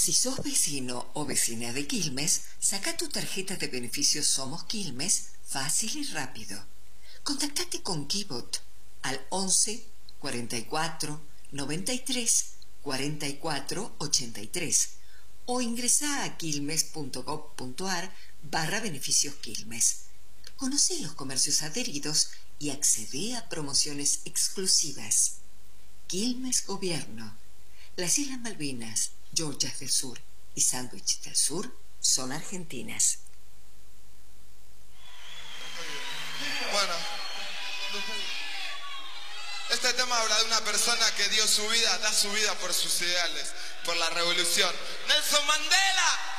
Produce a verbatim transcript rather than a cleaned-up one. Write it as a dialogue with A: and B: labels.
A: Si sos vecino o vecina de Quilmes, saca tu tarjeta de beneficios Somos Quilmes fácil y rápido. Contactate con Kibot al once, cuarenta y cuatro, noventa y tres, cuarenta y cuatro, ochenta y tres o ingresá a quilmes.gov.ar barra beneficios Quilmes. Conoce los comercios adheridos y accede a promociones exclusivas. Quilmes Gobierno. Las Islas Malvinas, Georgias del Sur y Sandwich del Sur son argentinas.
B: Bueno, este tema habla de una persona que dio su vida, da su vida por sus ideales, por la revolución. ¡Nelson Mandela!